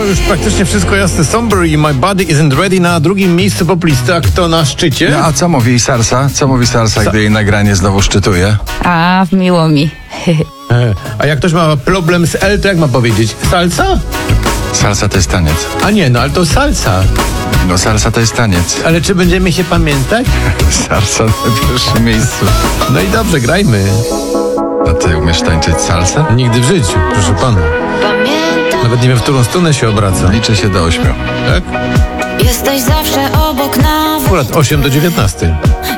już praktycznie wszystko jasne. Somber i My Body Isn't Ready na drugim miejscu poplisty. A kto na szczycie? No, a co mówi Salsa? Co mówi Salsa, gdy jej nagranie znowu szczytuje? A, miło mi. A jak ktoś ma problem z L, to jak ma powiedzieć? Salsa? Salsa to jest taniec. A nie, no ale to salsa. No salsa to jest taniec. Ale czy będziemy się pamiętać? Salsa na pierwszym miejscu. No i dobrze, grajmy. A ty umiesz tańczyć salsę? Nigdy w życiu, proszę pana. Nawet nie wiem, w którą stronę się obraca. Liczę się do 8. Tak? Jesteś zawsze obok nas. Akurat 8 do 19.